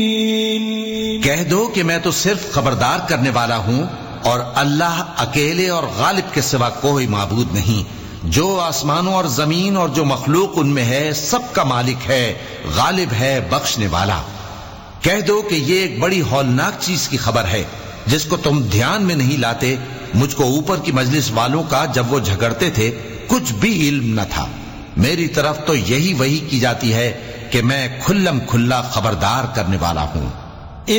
कह दो कि मैं तो सिर्फ खबरदार करने वाला हूं और अल्लाह अकेले और गालिब के सिवा कोई माबूद नहीं। जो आसमानों और जमीन और जो मखलूक उनमें है सबका मालिक है, गालिब है, बख्शने वाला। कह दो कि ये एक बड़ी हौलनाक चीज की खबर है जिसको तुम ध्यान में नहीं लाते। मुझको ऊपर की मजलिस वालों का जब वो झगड़ते थे कुछ भी इल्म न था। मेरी तरफ तो यही वही की जाती है कि मैं खुल्लम खुल्ला खबरदार करने वाला हूं।